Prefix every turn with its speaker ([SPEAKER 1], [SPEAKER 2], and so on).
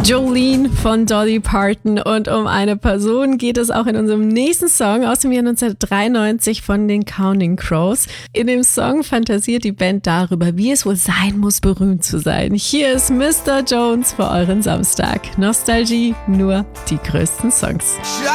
[SPEAKER 1] Jolene von Dolly Parton, und um eine Person geht es auch in unserem nächsten Song aus dem Jahr 1993 von den Counting Crows. In dem Song fantasiert die Band darüber, wie es wohl sein muss, berühmt zu sein. Hier ist Mr. Jones für euren Samstag. Nostalgie, nur die größten Songs.